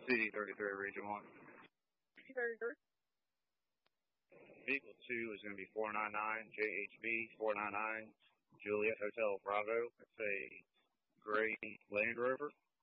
CD33, Region 1. Vehicle 2 is going to be 499, JHB 499, Juliet Hotel Bravo. It's a gray Land Rover.